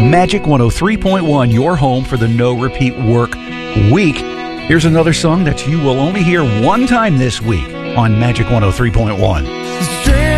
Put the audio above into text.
Magic 103.1, your home for the no repeat work week. Here's another song that you will only hear one time this week on Magic 103.1.